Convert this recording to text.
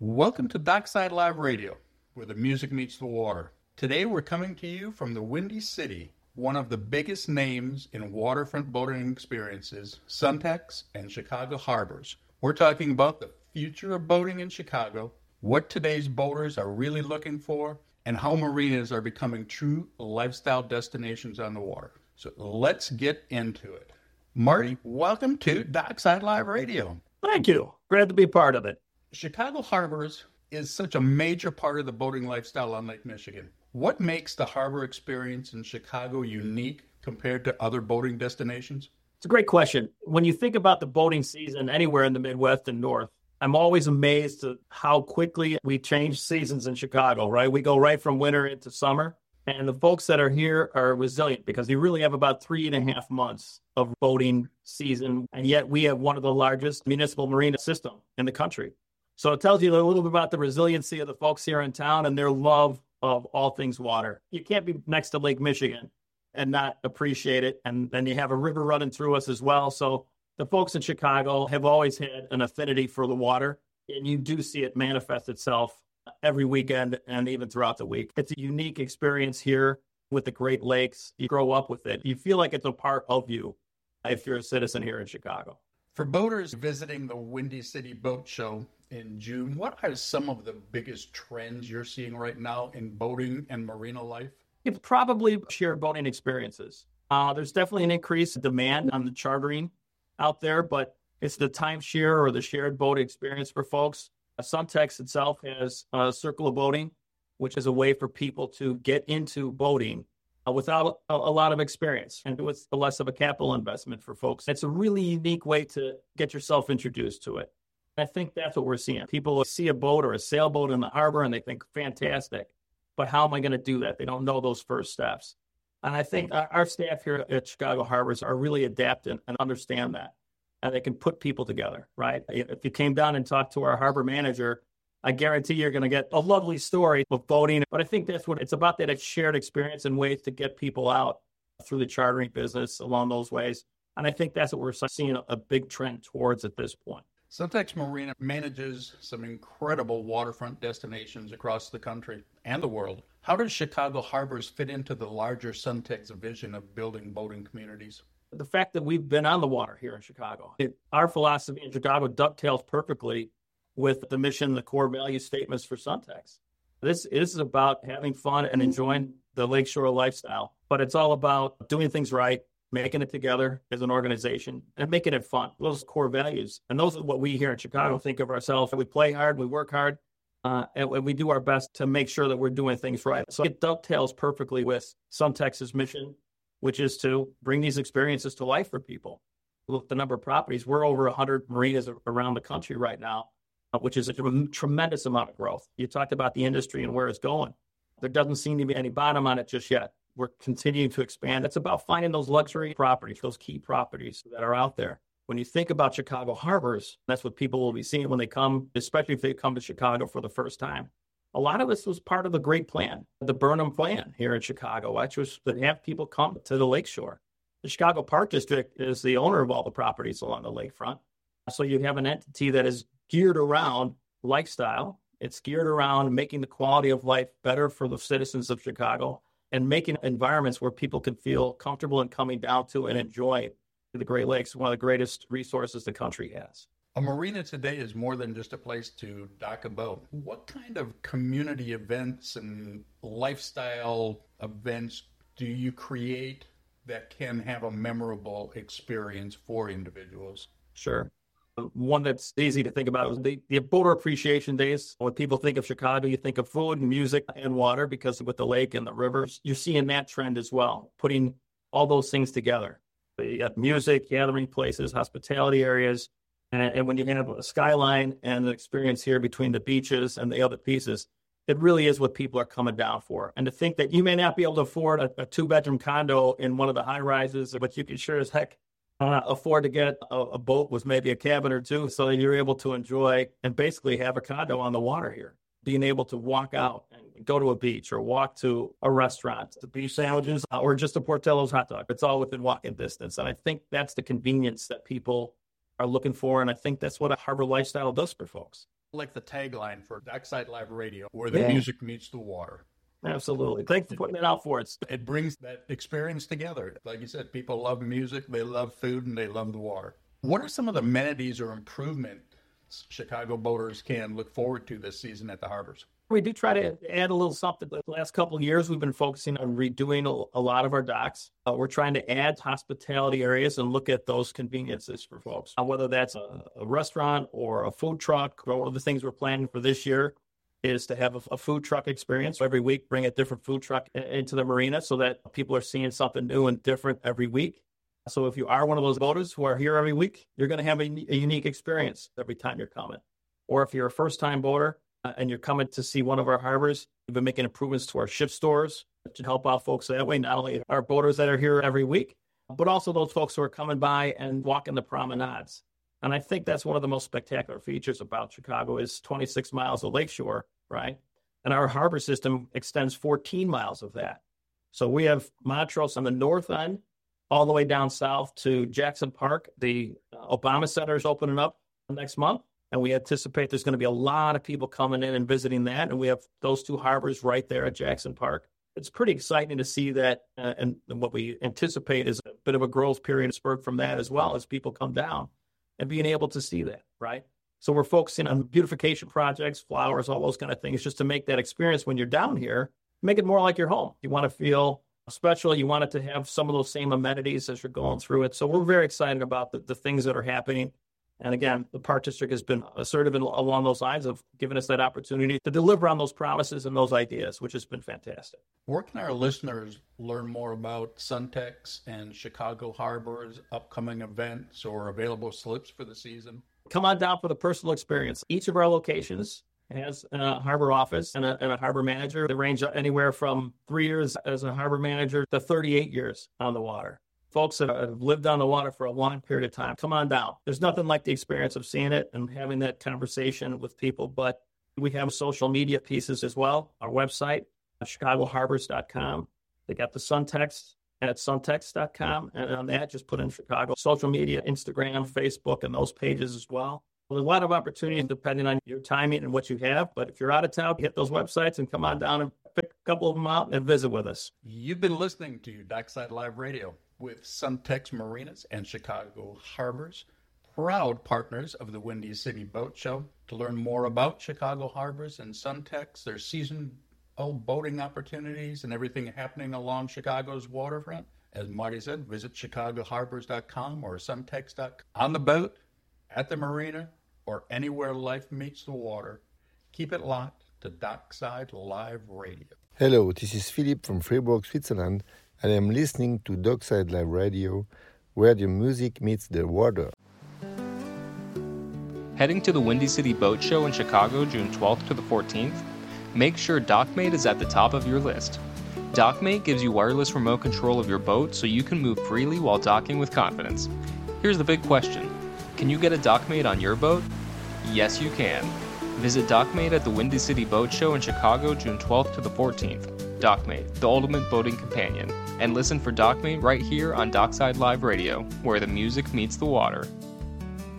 Welcome to Dockside Live Radio, where the music meets the water. Today we're coming to you from the Windy City, one of the biggest names in waterfront boating experiences, Suntex and Chicago Harbors. We're talking about the future of boating in Chicago, what today's boaters are really looking for, and how marinas are becoming true lifestyle destinations on the water. So let's get into it. Marty, welcome to Dockside Live Radio. Thank you. Glad to be part of it. Chicago Harbors is such a major part of the boating lifestyle on Lake Michigan. What makes the harbor experience in Chicago unique compared to other boating destinations? It's a great question. When you think about the boating season anywhere in the Midwest and North, I'm always amazed at how quickly we change seasons in Chicago, right? We go right from winter into summer. And the folks that are here are resilient because you really have about 3.5 months of boating season. And yet we have one of the largest municipal marina system in the country. So it tells you a little bit about the resiliency of the folks here in town and their love of all things water. You can't be next to Lake Michigan and not appreciate it. And then you have a river running through us as well. So the folks in Chicago have always had an affinity for the water. And you do see it manifest itself every weekend and even throughout the week. It's a unique experience here with the Great Lakes. You grow up with it. You feel like it's a part of you if you're a citizen here in Chicago. For boaters visiting the Windy City Boat Show in June, what are some of the biggest trends you're seeing right now in boating and marina life? It's probably shared boating experiences. There's definitely an increased demand on the chartering out there, but it's the timeshare or the shared boat experience for folks. Suntex itself has a Circle of Boating, which is a way for people to get into boating without a lot of experience and with less of a capital investment for folks. It's a really unique way to get yourself introduced to it. I think that's what we're seeing. People see a boat or a sailboat in the harbor and they think, fantastic, but how am I going to do that? They don't know those first steps. And I think our staff here at Chicago Harbors are really adapting and understand that. And they can put people together, right? If you came down and talked to our harbor manager, I guarantee you're going to get a lovely story of boating. But I think that's what it's about, that shared experience and ways to get people out through the chartering business along those ways. And I think that's what we're seeing a big trend towards at this point. Suntex Marina manages some incredible waterfront destinations across the country and the world. How does Chicago Harbors fit into the larger Suntex vision of building boating communities? The fact that we've been on the water here in Chicago, our philosophy in Chicago dovetails perfectly with the mission, the core value statements for Suntex. This is about having fun and enjoying the lakeshore lifestyle, but it's all about doing things right, making it together as an organization, and making it fun. Those core values. And those are what we here in Chicago think of ourselves. We play hard, we work hard, and we do our best to make sure that we're doing things right. So it dovetails perfectly with Suntex's mission, which is to bring these experiences to life for people. Look, the number of properties, we're over 100 marinas around the country right now, which is a tremendous amount of growth. You talked about the industry and where it's going. There doesn't seem to be any bottom on it just yet. We're continuing to expand. It's about finding those luxury properties, those key properties that are out there. When you think about Chicago Harbors, that's what people will be seeing when they come, especially if they come to Chicago for the first time. A lot of this was part of the great plan, the Burnham plan here in Chicago, which was to have people come to the lakeshore. The Chicago Park District is the owner of all the properties along the lakefront. So you have an entity that is geared around lifestyle. It's geared around making the quality of life better for the citizens of Chicago and making environments where people can feel comfortable in coming down to and enjoy the Great Lakes, one of the greatest resources the country has. A marina today is more than just a place to dock a boat. What kind of community events and lifestyle events do you create that can have a memorable experience for individuals? Sure. One that's easy to think about is the Boater Appreciation Days. When people think of Chicago, you think of food and music and water because with the lake and the rivers, you're seeing that trend as well, putting all those things together. You have music, gathering places, hospitality areas, and when you have a skyline and an experience here between the beaches and the other pieces, it really is what people are coming down for. And to think that you may not be able to afford a 2-bedroom condo in one of the high rises, but you can sure as heck afford to get a boat with maybe a cabin or two so that you're able to enjoy and basically have a condo on the water here. Being able to walk out and go to a beach or walk to a restaurant, the beef sandwiches, or just a Portillo's hot dog. It's all within walking distance. And I think that's the convenience that people are looking for. And I think that's what a harbor lifestyle does for folks. Like the tagline for Dockside Live Radio, where the music meets the water. Absolutely. Thanks for putting it out for us. It brings that experience together. Like you said, people love music, they love food, and they love the water. What are some of the amenities or improvements Chicago boaters can look forward to this season at the harbors? We do try to add a little something. The last couple of years, we've been focusing on redoing a lot of our docks. We're trying to add hospitality areas and look at those conveniences for folks, whether that's a restaurant or a food truck. One of the things we're planning for this year is to have a food truck experience every week, bring a different food truck into the marina so that people are seeing something new and different every week. So if you are one of those boaters who are here every week, you're going to have a unique experience every time you're coming. Or if you're a first-time boater, and you're coming to see one of our harbors, we've been making improvements to our ship stores to help out folks that way, not only our boaters that are here every week, but also those folks who are coming by and walking the promenades. And I think that's one of the most spectacular features about Chicago is 26 miles of lakeshore, right? And our harbor system extends 14 miles of that. So we have Montrose on the north end, all the way down south to Jackson Park. The Obama Center is opening up next month. And we anticipate there's going to be a lot of people coming in and visiting that. And we have those two harbors right there at Jackson Park. It's pretty exciting to see that. And what we anticipate is a bit of a growth period spurred from that as well as people come down and being able to see that, right? So we're focusing on beautification projects, flowers, all those kind of things, just to make that experience when you're down here, make it more like your home. You want to feel special. You want it to have some of those same amenities as you're going through it. So we're very excited about the things that are happening. And again, the Park District has been assertive along those lines of giving us that opportunity to deliver on those promises and those ideas, which has been fantastic. Where can our listeners learn more about Suntex and Chicago Harbor's upcoming events or available slips for the season? Come on down for the personal experience. Each of our locations has a harbor office and a harbor manager. They range anywhere from 3 years as a harbor manager to 38 years on the water. Folks that have lived on the water for a long period of time, come on down. There's nothing like the experience of seeing it and having that conversation with people. But we have social media pieces as well. Our website, chicagoharbors.com. They got the Suntex at suntex.com. And on that, just put in Chicago. Social media, Instagram, Facebook, and those pages as well. There's a lot of opportunities depending on your timing and what you have. But if you're out of town, hit those websites and come on down and pick a couple of them out and visit with us. You've been listening to Dockside Live Radio with Suntex Marinas and Chicago Harbors, proud partners of the Windy City Boat Show. To learn more about Chicago Harbors and Suntex, their seasonal boating opportunities and everything happening along Chicago's waterfront, as Marty said, visit chicagoharbors.com or suntex.com. On the boat, at the marina, or anywhere life meets the water, keep it locked to Dockside Live Radio. Hello, this is Philip from Freiburg, Switzerland, and I'm listening to Dockside Live Radio, where the music meets the water. Heading to the Windy City Boat Show in Chicago June 12th to the 14th? Make sure DockMate is at the top of your list. DockMate gives you wireless remote control of your boat so you can move freely while docking with confidence. Here's the big question. Can you get a DockMate on your boat? Yes, you can. Visit DockMate at the Windy City Boat Show in Chicago June 12th to the 14th. DockMate, the ultimate boating companion. And listen for DockMate right here on Dockside Live Radio, where the music meets the water.